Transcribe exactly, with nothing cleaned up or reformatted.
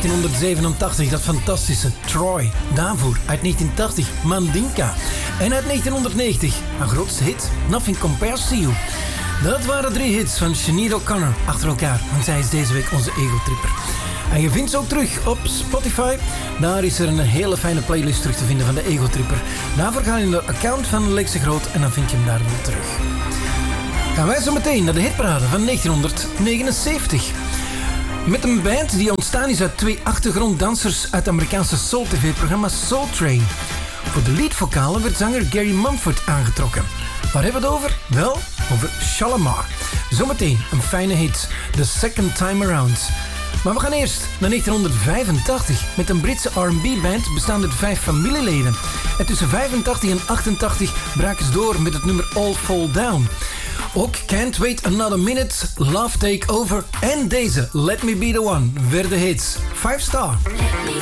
negentienhonderdzevenentachtig dat fantastische Troy. Daarvoor uit negentien tachtig Mandinka. En uit negentienhonderdnegentig een grootste hit, Nothing Compares to You. Dat waren drie hits van Sinead O'Connor achter elkaar. Want zij is deze week onze ego-tripper. En je vindt ze ook terug op Spotify. Daar is er een hele fijne playlist terug te vinden van de ego-tripper. Daarvoor ga je in de account van Lex de Groot en dan vind je hem daar weer terug. Gaan wij zo meteen naar de hitparade van negentienhonderdnegenenzeventig. Met een band die ontstaan is uit twee achtergronddansers uit het Amerikaanse soul-tv-programma Soul Train. Voor de leadvokalen werd zanger Gary Mumford aangetrokken. Waar hebben we het over? Wel, over Shalamar. Zometeen een fijne hit, The Second Time Around. Maar we gaan eerst naar negentienhonderdvijfentachtig met een Britse R en B-band bestaande uit vijf familieleden. En tussen vijfentachtig en achtentachtig braken ze door met het nummer All Fall Down. Ook Can't Wait Another Minute, Love Take Over en deze Let Me Be The One werden hits. Five Star.